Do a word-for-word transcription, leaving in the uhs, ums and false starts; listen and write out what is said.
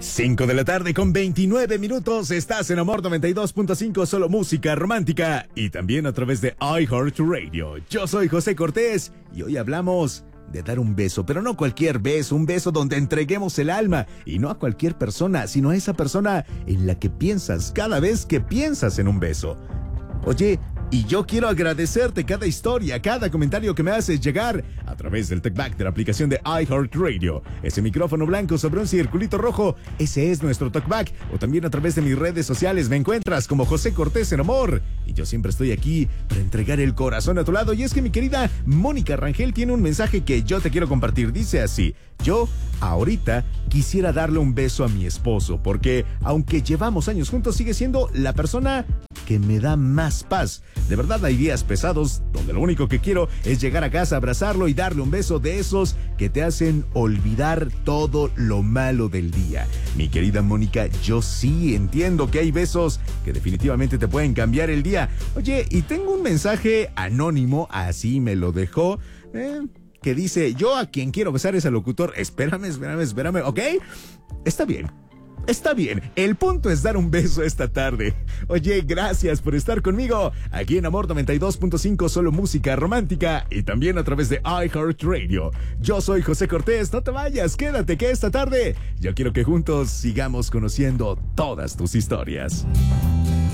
cinco de la tarde con veintinueve minutos, estás en Amor noventa y dos punto cinco, solo música romántica y también a través de iHeartRadio. Yo soy José Cortés y hoy hablamos de dar un beso, pero no cualquier beso, un beso donde entreguemos el alma y no a cualquier persona, sino a esa persona en la que piensas cada vez que piensas en un beso. Oye, y yo quiero agradecerte cada historia, cada comentario que me haces llegar a través del TalkBack de la aplicación de iHeartRadio. Ese micrófono blanco sobre un circulito rojo, ese es nuestro TalkBack. O también a través de mis redes sociales me encuentras como José Cortés en Amor. Y yo siempre estoy aquí para entregar el corazón a tu lado. Y es que mi querida Mónica Rangel tiene un mensaje que yo te quiero compartir. Dice así: yo ahorita quisiera darle un beso a mi esposo porque aunque llevamos años juntos sigue siendo la persona que me da más paz. De verdad hay días pesados donde lo único que quiero es llegar a casa, abrazarlo y darle un beso de esos que te hacen olvidar todo lo malo del día. Mi querida Mónica, yo sí entiendo que hay besos que definitivamente te pueden cambiar el día. Oye, y tengo un mensaje anónimo, así me lo dejó, eh, que dice: yo a quien quiero besar es al locutor. Espérame, espérame, espérame, ¿ok? Está bien. Está bien, el punto es dar un beso esta tarde. Oye, gracias por estar conmigo aquí en Amor noventa y dos punto cinco, solo música romántica y también a través de iHeartRadio. Yo soy José Cortés, no te vayas, quédate que esta tarde yo quiero que juntos sigamos conociendo todas tus historias.